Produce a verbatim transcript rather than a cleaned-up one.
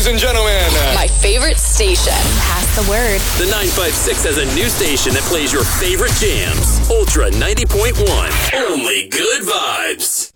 ladies and gentlemen. My favorite station. Pass the word. The nine five six has a new station that plays your favorite jams. Ultra ninety point one. Only good vibes.